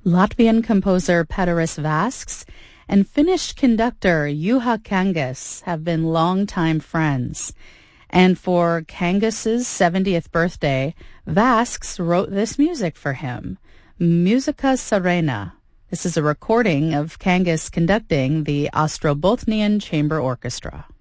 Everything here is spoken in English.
Latvian composer Pēteris Vasks and Finnish conductor Juha Kangas have been longtime friends. And for Kangas's 70th birthday, Vasks wrote this music for him, Musica Serena. This is a recording of Kangas conducting the Ostrobotnian Chamber Orchestra.